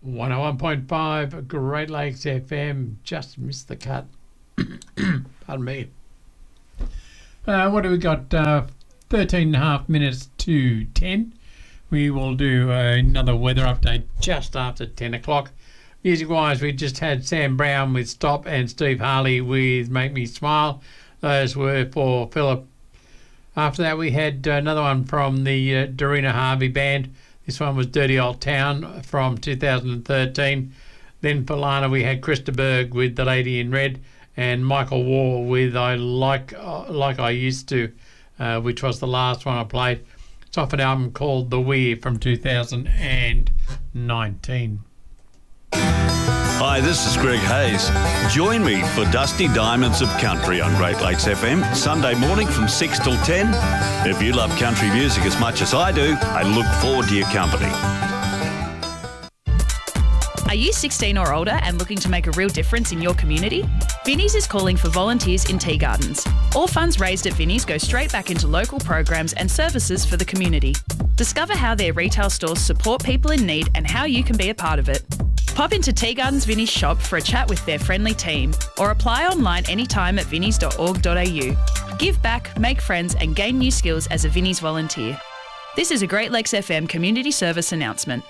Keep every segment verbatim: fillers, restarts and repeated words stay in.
one oh one point five Great Lakes F M. Just missed the cut. Pardon me. Uh, what do we got? Uh, thirteen and a half minutes to ten. We will do uh, another weather update just after ten o'clock. Music-wise, we just had Sam Brown with Stop and Steve Harley with Make Me Smile. Those were for Philip. After that, we had another one from the uh, Dorina Harvey Band. This one was Dirty Old Town from two thousand thirteen. Then for Lana, we had Krista Berg with The Lady in Red and Michael Wall with I Like uh, Like I Used To, uh, which was the last one I played. It's off an album called The Weir from two thousand nineteen. Hi, this is Greg Hayes. Join me for Dusty Diamonds of Country on Great Lakes F M, Sunday morning from six till ten. If you love country music as much as I do, I look forward to your company. Are you sixteen or older and looking to make a real difference in your community? Vinnie's is calling for volunteers in tea gardens. All funds raised at Vinnie's go straight back into local programs and services for the community. Discover how their retail stores support people in need and how you can be a part of it. Pop into Tea Gardens Vinnie's shop for a chat with their friendly team or apply online anytime at vinnies dot org dot a u. Give back, make friends and gain new skills as a Vinnie's volunteer. This is a Great Lakes F M community service announcement.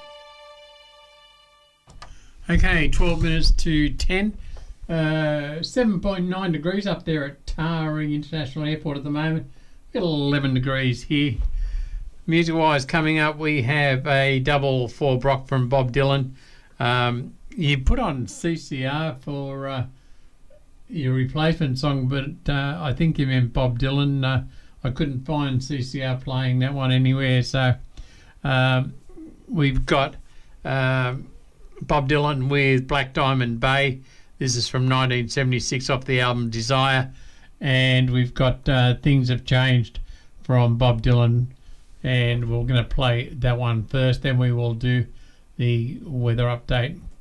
Okay, twelve minutes to ten. Uh, seven point nine degrees up there at Taree International Airport at the moment. We've got eleven degrees here. Music-wise, coming up, we have a double for Brock from Bob Dylan. Um, you put on C C R for uh, your replacement song, but uh, I think you meant Bob Dylan. Uh, I couldn't find C C R playing that one anywhere, so um, we've got um, Bob Dylan with Black Diamond Bay. This is from nineteen seventy-six off the album Desire, and we've got uh, Things Have Changed from Bob Dylan, and we're going to play that one first, then we will do the weather update.